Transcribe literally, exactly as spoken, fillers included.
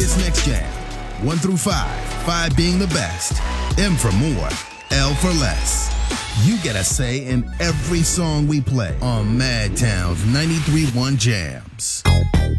this next jam. One through five, five being the best, M for more, L for less. You get a say in every song we play on Madtown's ninety-three point one Jams.